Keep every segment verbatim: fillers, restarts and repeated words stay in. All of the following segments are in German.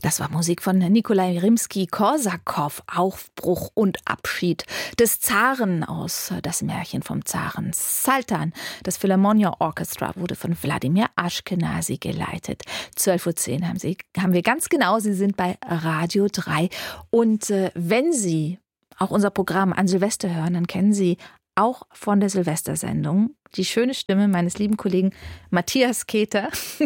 Das war Musik von Nikolai Rimski-Korsakow, Aufbruch und Abschied des Zaren aus Das Märchen vom Zaren. Sultan, das Philharmonia Orchestra, wurde von Wladimir Aschkenazy geleitet. zwölf Uhr zehn haben, Sie, haben wir ganz genau, Sie sind bei Radio drei. Und äh, wenn Sie auch unser Programm an Silvester hören, dann kennen Sie auch von der Silvestersendung die schöne Stimme meines lieben Kollegen Matthias Keter.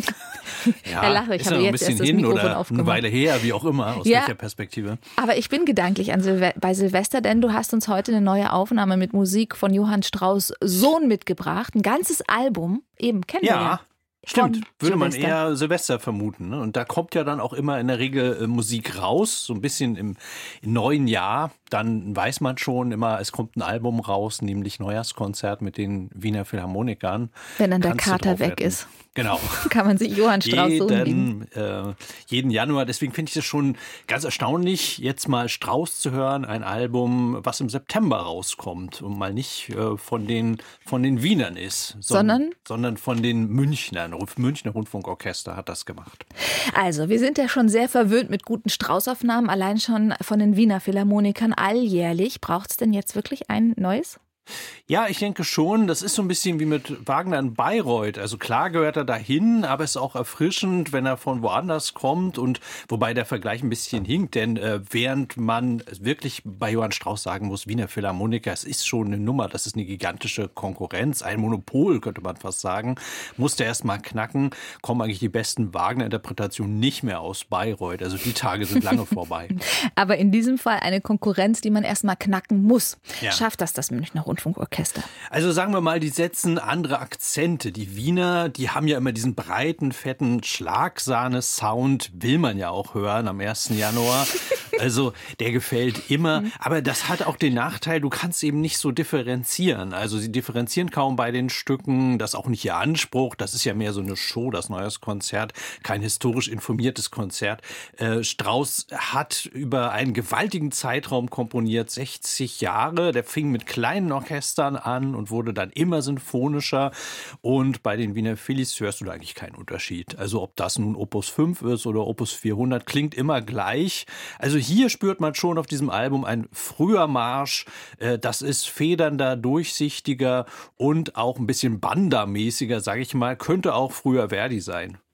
Ja, er lacht, ich ist habe ja noch ein jetzt bisschen erst das hin Mikrofon oder aufgemacht. eine Weile her, wie auch immer, aus Ja, welcher Perspektive. Aber ich bin gedanklich an Silve- bei Silvester, denn du hast uns heute eine neue Aufnahme mit Musik von Johann Strauss Sohn mitgebracht. Ein ganzes Album, eben, kennen wir Ja, ja. stimmt. Von Würde man Silvester. eher Silvester vermuten. Ne? Und da kommt ja dann auch immer in der Regel äh, Musik raus, so ein bisschen im, im neuen Jahr. Dann weiß man schon immer, es kommt ein Album raus, nämlich Neujahrskonzert mit den Wiener Philharmonikern. Wenn dann der Kannst du Kater drauf weg wetten. ist. Genau. Kann man sich Johann Strauss Sohn bieten. jeden, äh, jeden Januar. Deswegen finde ich es schon ganz erstaunlich, jetzt mal Strauss zu hören, ein Album, was im September rauskommt und mal nicht äh, von den von den Wienern ist, Sondern? sondern von den Münchnern. Münchner Rundfunkorchester hat das gemacht. Also, wir sind ja schon sehr verwöhnt mit guten Strauss-Aufnahmen, allein schon von den Wiener Philharmonikern alljährlich. Braucht es denn jetzt wirklich ein neues? Ja, ich denke schon. Das ist so ein bisschen wie mit Wagner in Bayreuth. Also klar gehört er dahin, aber es ist auch erfrischend, wenn er von woanders kommt. Und wobei der Vergleich ein bisschen hinkt, denn äh, während man wirklich bei Johann Strauss sagen muss, Wiener Philharmoniker, es ist schon eine Nummer, das ist eine gigantische Konkurrenz, ein Monopol, könnte man fast sagen, musste erst mal knacken, kommen eigentlich die besten Wagner-Interpretationen nicht mehr aus Bayreuth. Also die Tage sind lange vorbei. Aber in diesem Fall eine Konkurrenz, die man erst mal knacken muss. Ja. Schafft das das Münchner Rundfunkorchester? Also sagen wir mal, die setzen andere Akzente. Die Wiener, die haben ja immer diesen breiten, fetten Schlagsahne-Sound, will man ja auch hören am ersten Januar. Also der gefällt immer. Aber das hat auch den Nachteil, du kannst eben nicht so differenzieren. Also sie differenzieren kaum bei den Stücken. Das ist auch nicht ihr Anspruch. Das ist ja mehr so eine Show, das Neujahrskonzert. Kein historisch informiertes Konzert. Äh, Strauss hat über einen gewaltigen Zeitraum komponiert, sechzig Jahre. Der fing mit kleinen Orchestern an und wurde dann immer sinfonischer. Und bei den Wiener Phillies hörst du da eigentlich keinen Unterschied. Also ob das nun Opus fünf ist oder Opus vierhundert, klingt immer gleich. Also hier spürt man schon auf diesem Album ein früher Marsch. Das ist federnder, durchsichtiger und auch ein bisschen Banda-mäßiger, sage ich mal. Könnte auch früher Verdi sein.